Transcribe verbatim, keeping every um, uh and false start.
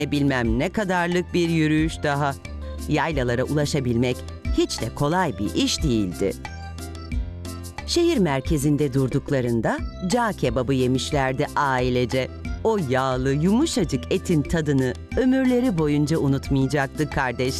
bilmem ne kadarlık bir yürüyüş daha. Yaylalara ulaşabilmek hiç de kolay bir iş değildi. Şehir merkezinde durduklarında cağ kebabı yemişlerdi ailece. O yağlı, yumuşacık etin tadını ömürleri boyunca unutmayacaktı kardeşler.